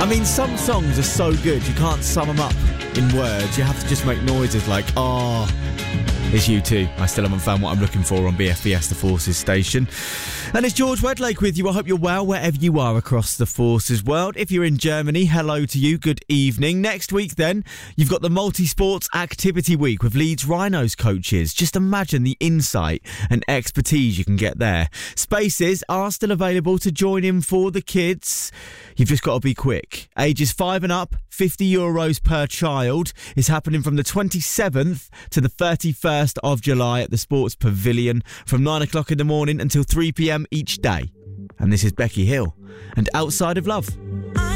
I mean, some songs are so good you can't sum them up in words. You have to just make noises like, oh, it's U2. I still haven't found what I'm looking for on BFBS, the Forces station. And it's George Wedlake with you. I hope you're well wherever you are across the Forces world. If you're in Germany, hello to you. Good evening. Next week, then, you've got the Multi-Sports Activity Week with Leeds Rhinos coaches. Just imagine the insight and expertise you can get there. Spaces are still available to join in for the kids. You've just got to be quick. Ages 5 and up, €50 per child, is happening from the 27th to the 31st of July at the Sports Pavilion from 9 o'clock in the morning until 3 p.m. each day. And this is Becky Hill and Outside of Love.